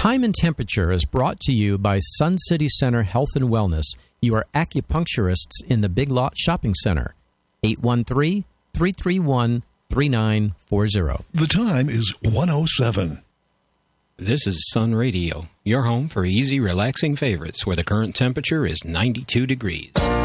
Time and Temperature is brought to you by Sun City Center Health and Wellness, your acupuncturists in the Big Lot Shopping Center. 813-331-3940. The time is 1:07. This is Sun Radio, your home for easy, relaxing favorites where the current temperature is 92 degrees.